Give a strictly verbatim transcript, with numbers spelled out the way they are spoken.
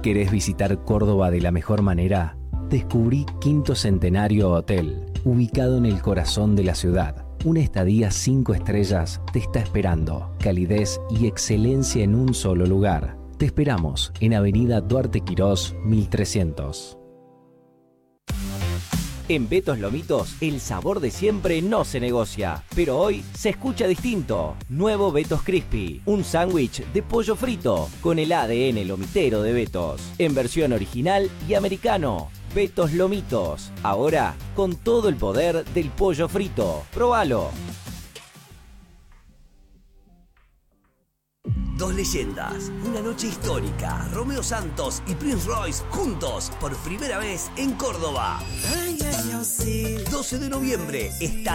¿Querés visitar Córdoba de la mejor manera? Descubrí Quinto Centenario Hotel, ubicado en el corazón de la ciudad. Una estadía cinco estrellas te está esperando. Calidez y excelencia en un solo lugar. Te esperamos en Avenida Duarte Quirós, mil trescientos. En Betos Lomitos, el sabor de siempre no se negocia, pero hoy se escucha distinto. Nuevo Betos Crispy, un sándwich de pollo frito con el A D N lomitero de Betos, en versión original y americano. Betos Lomitos, ahora con todo el poder del pollo frito. ¡Próbalo! Dos leyendas, una noche histórica. Romeo Santos y Prince Royce juntos por primera vez en Córdoba. doce de noviembre está